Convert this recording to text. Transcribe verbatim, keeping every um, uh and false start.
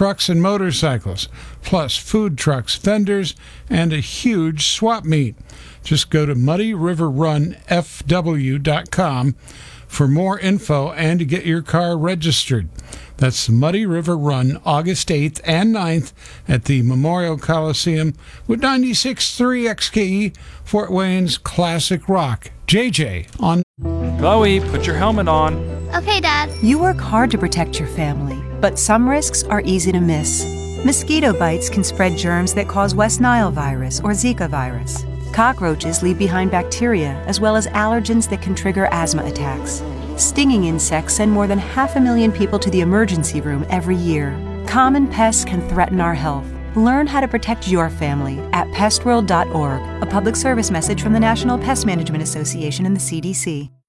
trucks and motorcycles, plus food trucks, vendors, and a huge swap meet. Just go to muddy river run f w dot com for more info and to get your car registered. That's Muddy River Run, August eighth and ninth at the Memorial Coliseum with ninety-six point three X K E, Fort Wayne's classic rock. J J on... Chloe, put your helmet on. Okay, Dad. You work hard to protect your family, but some risks are easy to miss. Mosquito bites can spread germs that cause West Nile virus or Zika virus. Cockroaches leave behind bacteria as well as allergens that can trigger asthma attacks. Stinging insects send more than half a million people to the emergency room every year. Common pests can threaten our health. Learn how to protect your family at pest world dot org, a public service message from the National Pest Management Association and the C D C.